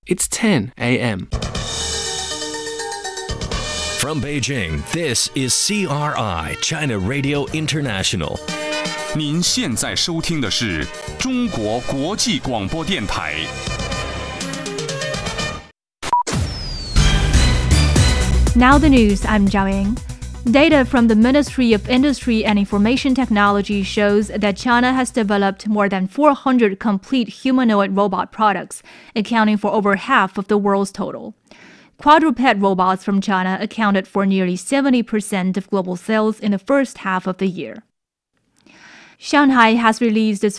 It's 10 a.m. From Beijing, this is CRI, China Radio International. 您现在收听的是中国国际广播电台。 Now the news, I'm Zhao Ying. Data from the Ministry of Industry and Information Technology shows that China has developed more than 400 complete humanoid robot products, accounting for over half of the world's total. Quadruped robots from China accounted for nearly 70% of global sales in the first half of the year. Shanghai has released its